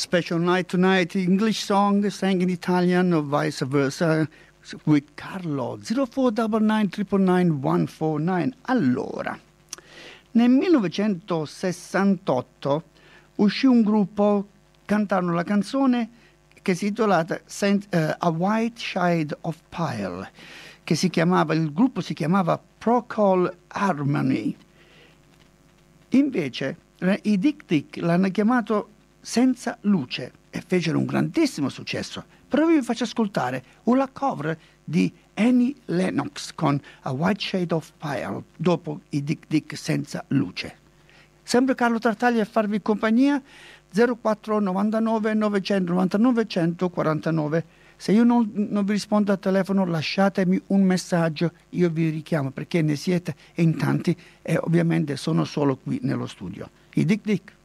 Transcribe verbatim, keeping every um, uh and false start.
Special Night Tonight, English song sang in Italian or vice versa with Carlo. zero four nine nine nine nine one four nine. Allora, nel millenovecentosessantotto uscì un gruppo, cantarono la canzone che si intitolata Saint, uh, A White Shade of Pale, che si chiamava, il gruppo si chiamava Procol Harmony. Invece i Dick Dick l'hanno chiamato Senza Luce e fecero un grandissimo successo. Però vi faccio ascoltare una cover di Annie Lennox con A White Shade of Pale dopo i Dick Dick Senza Luce. Sempre Carlo Tartaglia a farvi compagnia. Zero quattro novantanove novecentonovantanove centoquarantanove. Se io non, non vi rispondo al telefono, lasciatemi un messaggio, io vi richiamo perché ne siete in tanti e ovviamente sono solo qui nello studio. I Dick Dick.